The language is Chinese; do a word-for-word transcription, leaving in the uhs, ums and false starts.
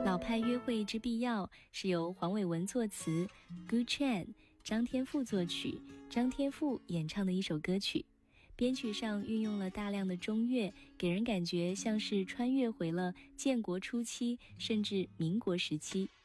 老派约会之必要是由黄伟文作词， Gu Chen、 张天赋作曲，张天赋演唱的一首歌曲。编曲上运用了大量的中乐，给人感觉像是穿越回了建国初期甚至民国时期。